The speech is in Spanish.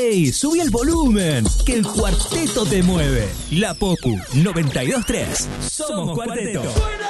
¡Ey! Subí el volumen, que el cuarteto te mueve. La Popu 92.3. Somos Cuarteto.